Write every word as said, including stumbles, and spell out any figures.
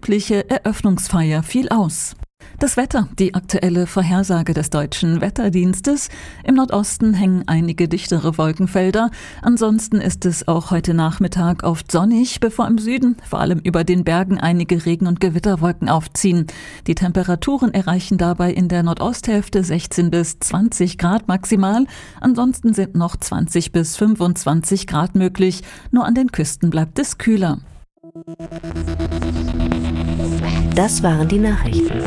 mögliche Eröffnungsfeier fiel aus. Das Wetter, die aktuelle Vorhersage des Deutschen Wetterdienstes. Im Nordosten hängen einige dichtere Wolkenfelder. Ansonsten ist es auch heute Nachmittag oft sonnig, bevor im Süden, vor allem über den Bergen, einige Regen- und Gewitterwolken aufziehen. Die Temperaturen erreichen dabei in der Nordosthälfte sechzehn bis zwanzig Grad maximal. Ansonsten sind noch zwanzig bis fünfundzwanzig Grad möglich. Nur an den Küsten bleibt es kühler. Das waren die Nachrichten.